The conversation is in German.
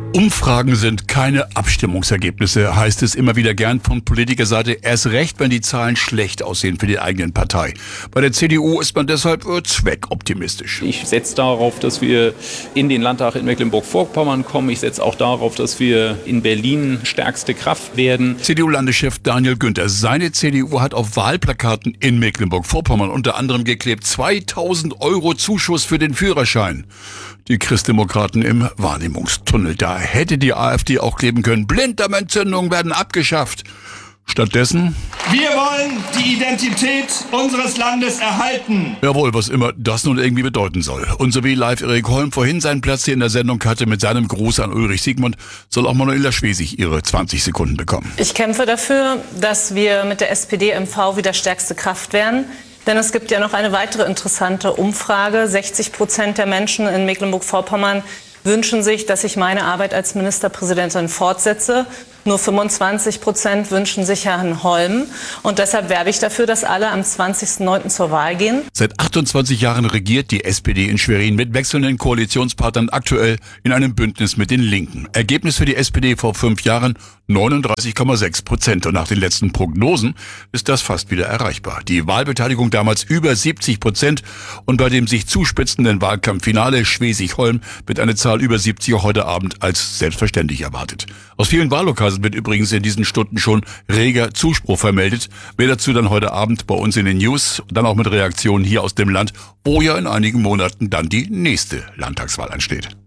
Umfragen sind keine Abstimmungsergebnisse, heißt es immer wieder gern von Politikerseite. Erst recht, wenn die Zahlen schlecht aussehen für die eigenen Partei. Bei der CDU ist man deshalb zweckoptimistisch. Ich setze darauf, dass wir in den Landtag in Mecklenburg-Vorpommern kommen. Ich setze auch darauf, dass wir in Berlin stärkste Kraft werden. CDU-Landeschef Daniel Günther. Seine CDU hat auf Wahlplakaten in Mecklenburg-Vorpommern unter anderem geklebt: 2.000 € Zuschuss für den Führerschein. Die Christdemokraten im Wahrnehmungstunnel. Da hätte die AfD auch kleben können: Blinddarmentzündungen werden abgeschafft. Stattdessen: Wir wollen die Identität unseres Landes erhalten. Jawohl, was immer das nun irgendwie bedeuten soll. Und so wie live Erik Holm vorhin seinen Platz hier in der Sendung hatte mit seinem Gruß an Ulrich Siegmund, soll auch Manuela Schwesig ihre 20 Sekunden bekommen. Ich kämpfe dafür, dass wir mit der SPD-MV wieder stärkste Kraft werden. Denn es gibt ja noch eine weitere interessante Umfrage. 60% der Menschen in Mecklenburg-Vorpommern wünschen sich, dass ich meine Arbeit als Ministerpräsidentin fortsetze. Nur 25% wünschen sich Herrn Holm. Und deshalb werbe ich dafür, dass alle am 20.09. zur Wahl gehen. Seit 28 Jahren regiert die SPD in Schwerin mit wechselnden Koalitionspartnern, aktuell in einem Bündnis mit den Linken. Ergebnis für die SPD vor 5 Jahren: 39,6%. Und nach den letzten Prognosen ist das fast wieder erreichbar. Die Wahlbeteiligung damals über 70%. Und bei dem sich zuspitzenden Wahlkampffinale Schwesig-Holm wird eine Zahl über 70 auch heute Abend als selbstverständlich erwartet. Aus vielen Wahllokalen wird übrigens in diesen Stunden schon reger Zuspruch vermeldet. Mehr dazu dann heute Abend bei uns in den News, dann auch mit Reaktionen hier aus dem Land, wo ja in einigen Monaten dann die nächste Landtagswahl ansteht.